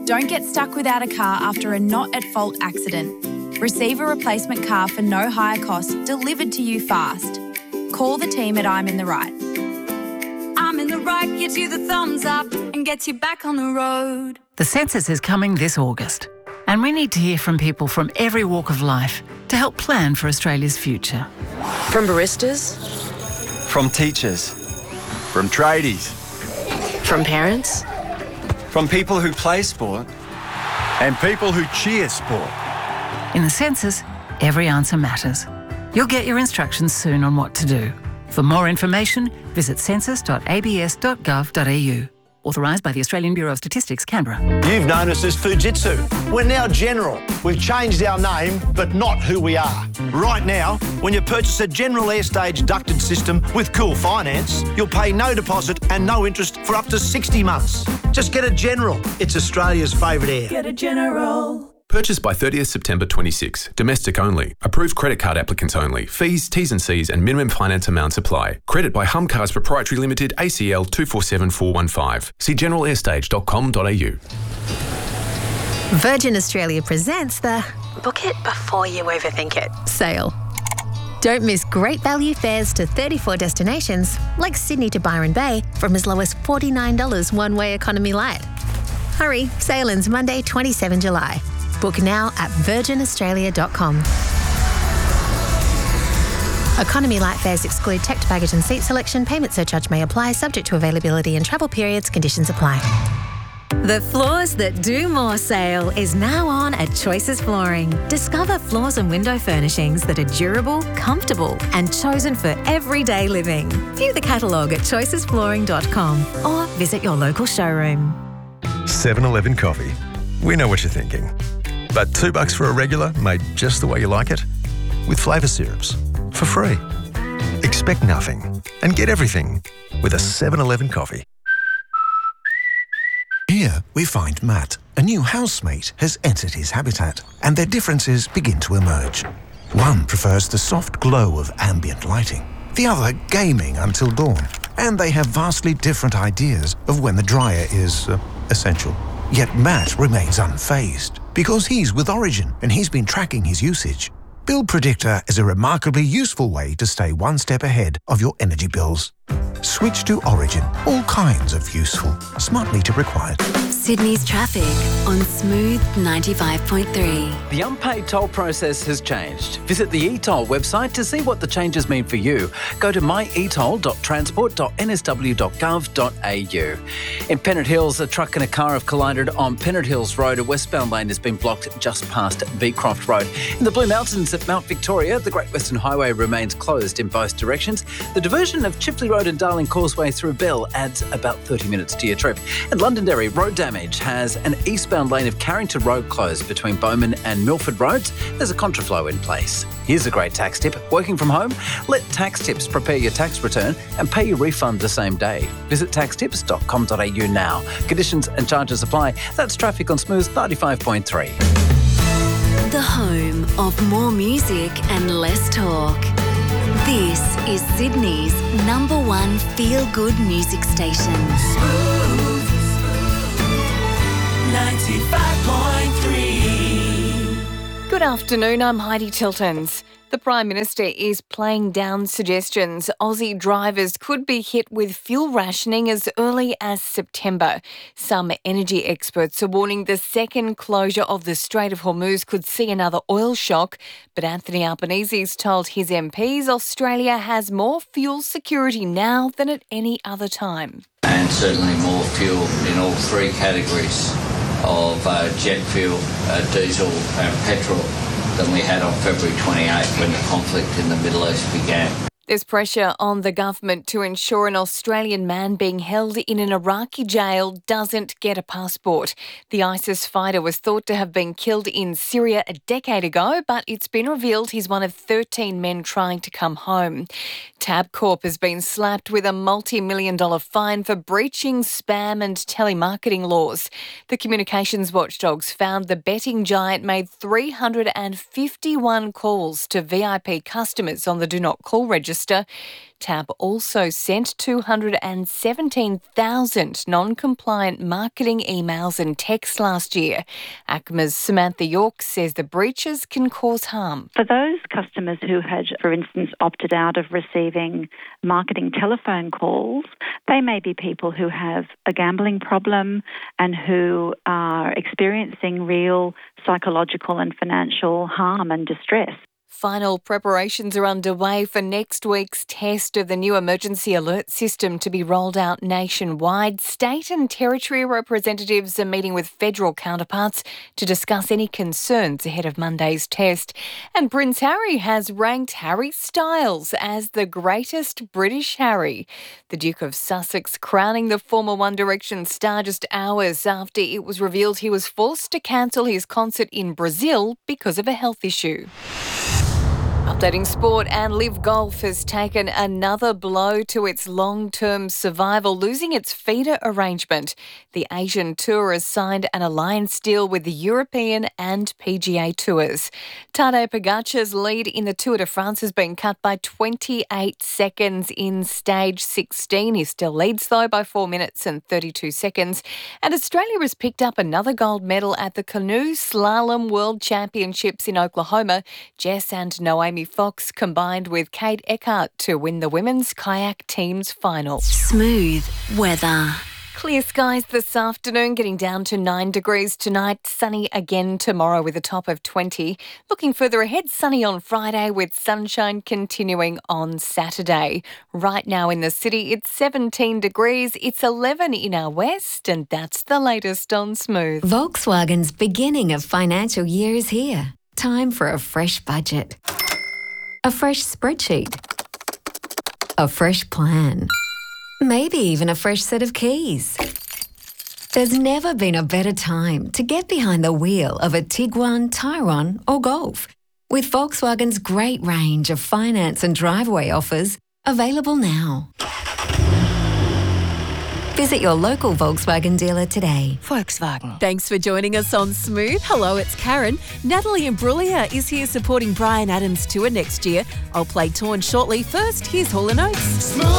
Don't get stuck without a car after a not-at-fault accident. Receive a replacement car for no higher cost delivered to you fast. Call the team at I'm in the Right. I'm in the Right gives you the thumbs up and gets you back on the road. The census is coming this August, and we need to hear from people from every walk of life to help plan for Australia's future. From baristas, From teachers, from tradies, from parents, from people who play sport, and people who cheer sport. In the census, every answer matters. You'll get your instructions soon on what to do. For more information, visit census.abs.gov.au. Authorised by the Australian Bureau of Statistics, Canberra. You've known us as Fujitsu. We're now General. We've changed our name, but not who we are. Right now, when you purchase a General Airstage ducted system with Cool Finance, you'll pay no deposit and no interest for up to 60 months. Just get a General. It's Australia's favourite air. Get a General. Purchased by 30th September 26. Domestic only. Approved credit card applicants only. Fees, T's and C's and minimum finance amounts apply. Credit by Humcars Proprietary Limited, ACL 247415. See generalair.com.au. Virgin Australia presents the Book It Before You Overthink It sale. Don't miss great value fares to 34 destinations, like Sydney to Byron Bay, from as low as $49 one-way economy light. Hurry, sale ends Monday, 27 July. Book now at virginaustralia.com. Economy light fares exclude checked baggage and seat selection. Payment surcharge may apply, subject to availability and travel periods. Conditions apply. The Floors That Do More sale is now on at Choices Flooring. Discover floors and window furnishings that are durable, comfortable and chosen for everyday living. View the catalogue at choicesflooring.com or visit your local showroom. 7-Eleven coffee. We know what you're thinking. But $2 for a regular made just the way you like it? With flavour syrups. For free. Expect nothing and get everything with a 7-Eleven coffee. Here we find Matt. A new housemate has entered his habitat and their differences begin to emerge. One prefers the soft glow of ambient lighting. The other gaming until dawn. And they have vastly different ideas of when the dryer is essential. Yet Matt remains unfazed because he's with Origin and he's been tracking his usage. Bill Predictor is a remarkably useful way to stay one step ahead of your energy bills. Switch to Origin. All kinds of useful. Smart meter required. Sydney's traffic on Smooth 95.3. The unpaid toll process has changed. Visit the eToll website to see what the changes mean for you. Go to myetoll.transport.nsw.gov.au. In Pennant Hills, a truck and a car have collided on Pennant Hills Road. A westbound lane has been blocked just past Beecroft Road. In the Blue Mountains at Mount Victoria, the Great Western Highway remains closed in both directions. The diversion of Chipley Road and Darling Causeway through Bell adds about 30 minutes to your trip. And Londonderry, road damage has an eastbound lane of Carrington Road closed between Bowman and Milford Roads. There's a contraflow in place. Here's a great tax tip. Working from home? Let Tax Tips prepare your tax return and pay your refund the same day. Visit taxtips.com.au now. Conditions and charges apply. That's traffic on Smooth 95.3. The home of more music and less talk. This is Sydney's #1 feel-good music station. Smooth 95.3. Good afternoon, I'm Heidi Tiltons. The Prime Minister is playing down suggestions Aussie drivers could be hit with fuel rationing as early as September. Some energy experts are warning the second closure of the Strait of Hormuz could see another oil shock. But Anthony Albanese's told his MPs Australia has more fuel security now than at any other time. And certainly more fuel in all three categories of jet fuel, diesel and petrol than we had on February 28th when the conflict in the Middle East began. There's pressure on the government to ensure an Australian man being held in an Iraqi jail doesn't get a passport. The ISIS fighter was thought to have been killed in Syria a decade ago, but it's been revealed he's one of 13 men trying to come home. Tabcorp has been slapped with a multi-million-dollar fine for breaching spam and telemarketing laws. The communications watchdogs found the betting giant made 351 calls to VIP customers on the Do Not Call register. TAB also sent 217,000 non-compliant marketing emails and texts last year. ACMA's Samantha York says the breaches can cause harm. For those customers who had, for instance, opted out of receiving marketing telephone calls, they may be people who have a gambling problem and who are experiencing real psychological and financial harm and distress. Final preparations are underway for next week's test of the new emergency alert system to be rolled out nationwide. State and territory representatives are meeting with federal counterparts to discuss any concerns ahead of Monday's test. And Prince Harry has ranked Harry Styles as the greatest British Harry. The Duke of Sussex crowning the former One Direction star just hours after it was revealed he was forced to cancel his concert in Brazil because of a health issue. Updating sport, and Live Golf has taken another blow to its long-term survival, losing its feeder arrangement. The Asian Tour has signed an alliance deal with the European and PGA Tours. Tadej Pogacar's lead in the Tour de France has been cut by 28 seconds in stage 16. He still leads, though, by 4 minutes and 32 seconds. And Australia has picked up another gold medal at the Canoe Slalom World Championships in Oklahoma. Jess and Naomi Fox combined with Kate Eckhart to win the women's kayak team's final. Smooth weather. Clear skies this afternoon, getting down to 9 degrees tonight. Sunny again tomorrow with a top of 20. Looking further ahead, sunny on Friday with sunshine continuing on Saturday. Right now in the city, it's 17 degrees. It's 11 in our west, and that's the latest on Smooth. Volkswagen's beginning of financial year is here. Time for a fresh budget. A fresh spreadsheet. A fresh plan. Maybe even a fresh set of keys. There's never been a better time to get behind the wheel of a Tiguan, Tyrone or Golf. With Volkswagen's great range of finance and driveway offers available now. Visit your local Volkswagen dealer today. Volkswagen. Thanks for joining us on Smooth. Hello, it's Karen. Natalie Imbruglia is here supporting Bryan Adams' tour next year. I'll play Torn shortly. First, here's Hall & Oates.